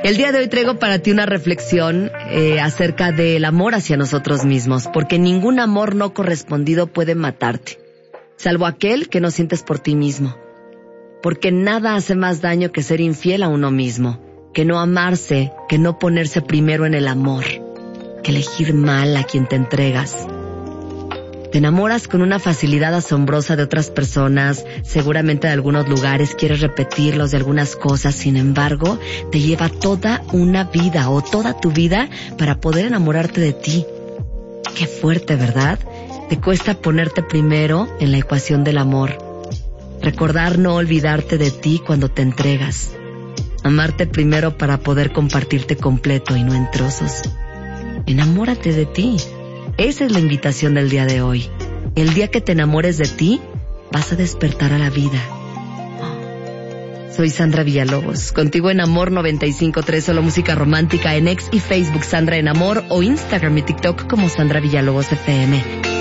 El día de hoy traigo para ti una reflexión acerca del amor hacia nosotros mismos, porque ningún amor no correspondido puede matarte, salvo aquel que no sientes por ti mismo. Porque nada hace más daño que ser infiel a uno mismo, que no amarse, que no ponerse primero en el amor, que elegir mal a quien te entregas. Te enamoras con una facilidad asombrosa de otras personas, seguramente de algunos lugares, quieres repetirlos de algunas cosas, sin embargo, te lleva toda una vida o toda tu vida para poder enamorarte de ti. Qué fuerte, ¿verdad? Te cuesta ponerte primero en la ecuación del amor. Recordar no olvidarte de ti cuando te entregas. Amarte primero para poder compartirte completo y no en trozos. Enamórate de ti. Esa es la invitación del día de hoy. El día que te enamores de ti, vas a despertar a la vida. Soy Sandra Villalobos, contigo en Amor 95.3, solo música romántica, en X y Facebook Sandra en Amor, o Instagram y TikTok como Sandra Villalobos FM.